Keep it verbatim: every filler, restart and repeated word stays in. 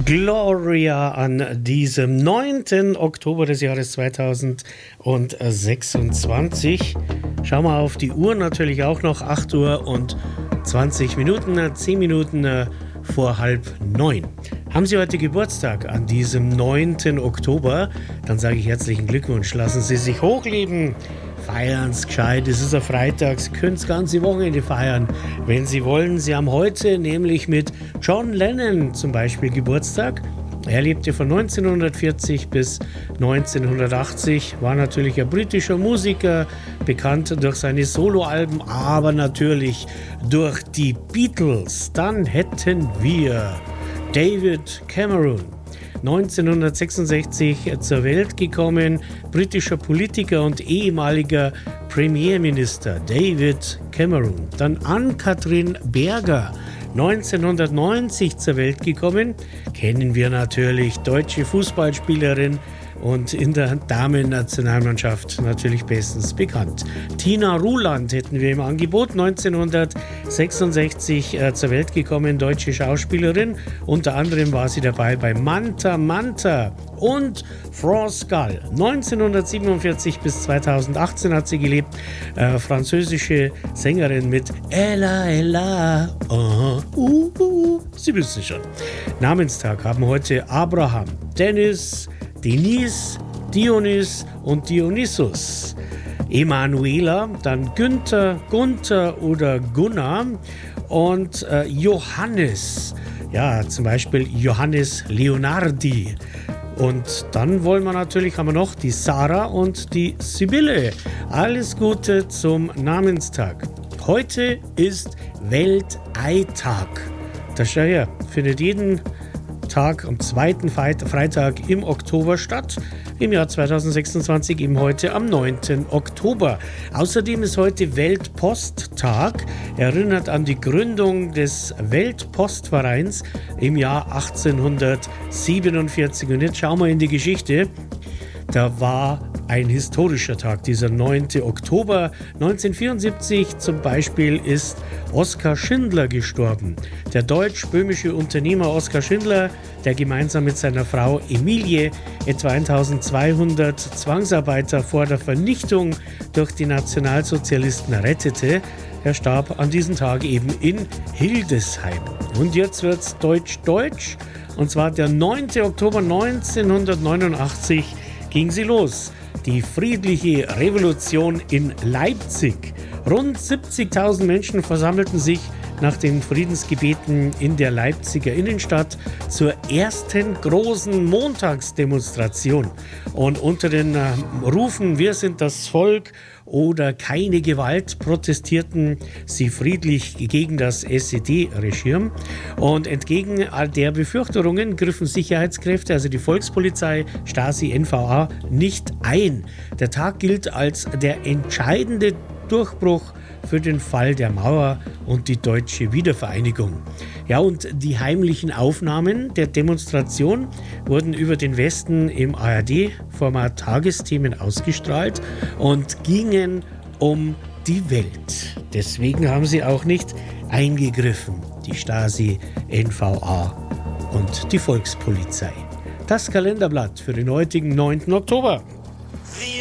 Gloria an diesem neunten Oktober des Jahres zweitausendsechsundzwanzig. Schauen wir auf die Uhr, natürlich auch noch acht Uhr und zwanzig Minuten, zehn Minuten vor halb neun. Haben Sie heute Geburtstag an diesem neunten Oktober? Dann sage ich herzlichen Glückwunsch, lassen Sie sich hochleben. Feiern's gescheit, es ist ein Freitag, Sie können das ganze Wochenende feiern, wenn Sie wollen. Sie haben heute nämlich mit John Lennon zum Beispiel Geburtstag. Er lebte von neunzehnhundertvierzig bis neunzehnhundertachtzig, war natürlich ein britischer Musiker, bekannt durch seine Soloalben, aber natürlich durch die Beatles. Dann hätten wir David Cameron. neunzehnhundertsechsundsechzig zur Welt gekommen, britischer Politiker und ehemaliger Premierminister David Cameron. Dann Ann-Kathrin Berger, neunzehnhundertneunzig zur Welt gekommen, kennen wir natürlich, deutsche Fußballspielerin und in der Damen-Nationalmannschaft natürlich bestens bekannt. Tina Ruland hätten wir im Angebot, neunzehnhundertsechsundsechzig äh, zur Welt gekommen, deutsche Schauspielerin. Unter anderem war sie dabei bei Manta Manta und France Gall. neunzehnhundertsiebenundvierzig bis zweitausendachtzehn hat sie gelebt, äh, französische Sängerin mit Ella, Ella, uh, uh, uh, Sie wissen schon. Namenstag haben heute Abraham, Dennis, Denise, Dionys und Dionysus. Emanuela, dann Günther, Gunther oder Gunnar und äh, Johannes. Ja, zum Beispiel Johannes Leonardi. Und dann wollen wir natürlich, haben wir noch die Sarah und die Sibylle. Alles Gute zum Namenstag. Heute ist Welteitag. Das schau her, findet jeden Tag am zweiten Freitag im Oktober statt. Im Jahr zweitausendsechsundzwanzig eben heute am neunten Oktober. Außerdem ist heute Weltposttag, erinnert an die Gründung des Weltpostvereins im Jahr achtzehnhundertsiebenundvierzig. Und jetzt schauen wir in die Geschichte. Da war ein historischer Tag, dieser neunten Oktober. neunzehnhundertvierundsiebzig zum Beispiel ist Oskar Schindler gestorben. Der deutsch-böhmische Unternehmer Oskar Schindler, der gemeinsam mit seiner Frau Emilie etwa eintausendzweihundert Zwangsarbeiter vor der Vernichtung durch die Nationalsozialisten rettete. Er starb an diesem Tag eben in Hildesheim. Und jetzt wird's deutsch-deutsch. Und zwar der neunten Oktober neunzehnhundertneunundachtzig ging sie los. Die friedliche Revolution in Leipzig. Rund siebzigtausend Menschen versammelten sich nach den Friedensgebeten in der Leipziger Innenstadt zur ersten großen Montagsdemonstration. Und unter den äh, Rufen "Wir sind das Volk" oder "Keine Gewalt" protestierten sie friedlich gegen das S E D-Regime. Und entgegen all der Befürchtungen griffen Sicherheitskräfte, also die Volkspolizei, Stasi, N V A, nicht ein. Der Tag gilt als der entscheidende Durchbruch für den Fall der Mauer und die deutsche Wiedervereinigung. Ja, und die heimlichen Aufnahmen der Demonstration wurden über den Westen im A R D-Format Tagesthemen ausgestrahlt und gingen um die Welt. Deswegen haben sie auch nicht eingegriffen, die Stasi, N V A und die Volkspolizei. Das Kalenderblatt für den heutigen neunten Oktober.